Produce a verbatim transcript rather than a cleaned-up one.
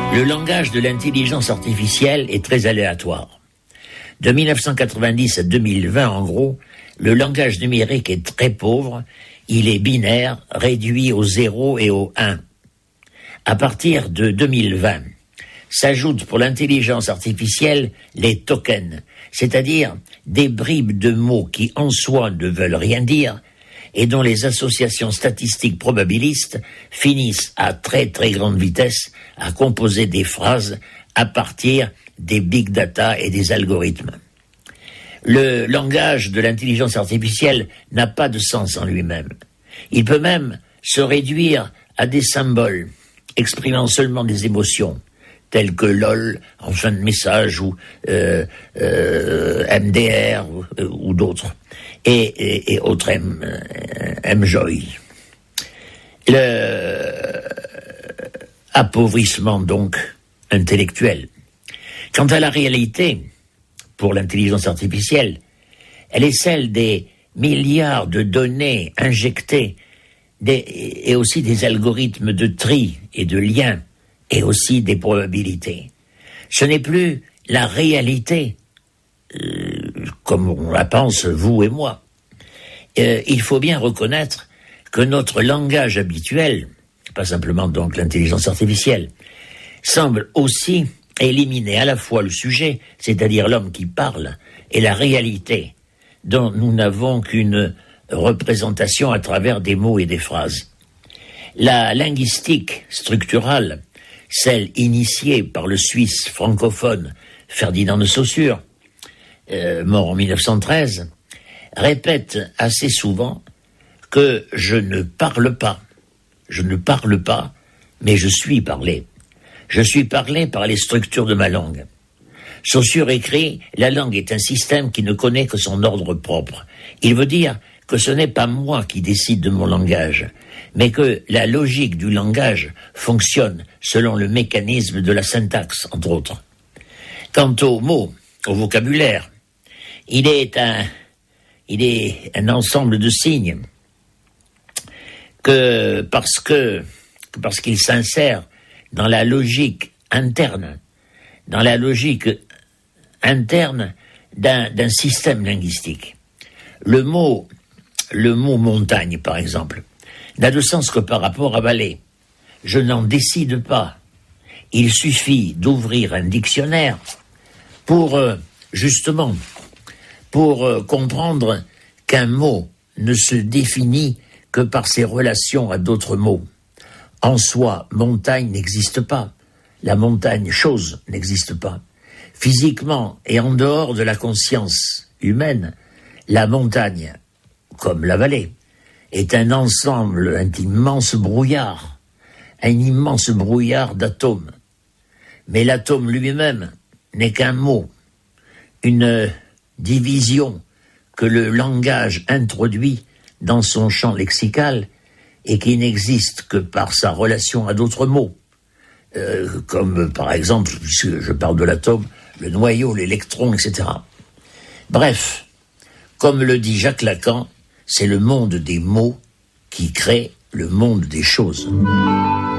Le langage de l'intelligence artificielle est très aléatoire. De mille neuf cent quatre-vingt-dix à deux mille vingt, en gros, le langage numérique est très pauvre, il est binaire, réduit au zéro et au un. À partir de deux mille vingt, s'ajoutent pour l'intelligence artificielle les tokens, c'est-à-dire des bribes de mots qui en soi ne veulent rien dire et dont les associations statistiques probabilistes finissent à très très grande vitesse à composer des phrases à partir des big data et des algorithmes. Le langage de l'intelligence artificielle n'a pas de sens en lui-même. Il peut même se réduire à des symboles, exprimant seulement des émotions, telles que LOL en fin de message ou euh, euh, M D R ou, euh, ou d'autres, et, et, et autres M, euh, M-Joy. Le appauvrissement donc intellectuel. Quant à la réalité, pour l'intelligence artificielle, elle est celle des milliards de données injectées des, et aussi des algorithmes de tri et de liens et aussi des probabilités. Ce n'est plus la réalité, euh, comme on la pense vous et moi. Euh, il faut bien reconnaître que notre langage habituel, pas simplement donc l'intelligence artificielle, semble aussi éliminer à la fois le sujet, c'est-à-dire l'homme qui parle, et la réalité, dont nous n'avons qu'une représentation à travers des mots et des phrases. La linguistique structurale, celle initiée par le Suisse francophone Ferdinand de Saussure, euh, mort en mille neuf cent treize, répète assez souvent que je ne parle pas. Je ne parle pas, mais je suis parlé. Je suis parlé par les structures de ma langue. Saussure écrit « La langue est un système qui ne connaît que son ordre propre ». Il veut dire que ce n'est pas moi qui décide de mon langage, mais que la logique du langage fonctionne selon le mécanisme de la syntaxe, entre autres. Quant aux mots, au vocabulaire, il est un, il est un ensemble de signes que parce que, que parce qu'il s'insère dans la logique interne, dans la logique interne d'un, d'un système linguistique. Le mot, le mot montagne, par exemple, n'a de sens que par rapport à vallée. Je n'en décide pas. Il suffit d'ouvrir un dictionnaire pour, euh, justement, pour euh, comprendre qu'un mot ne se définit que par ses relations à d'autres mots. En soi, montagne n'existe pas. La montagne, chose, n'existe pas. Physiquement et en dehors de la conscience humaine, la montagne, comme la vallée, est un ensemble, un immense brouillard, un immense brouillard d'atomes. Mais l'atome lui-même n'est qu'un mot, une division que le langage introduit dans son champ lexical et qui n'existe que par sa relation à d'autres mots, euh, comme par exemple, puisque je parle de l'atome, le noyau, l'électron, et cetera. Bref, comme le dit Jacques Lacan, c'est le monde des mots qui crée le monde des choses.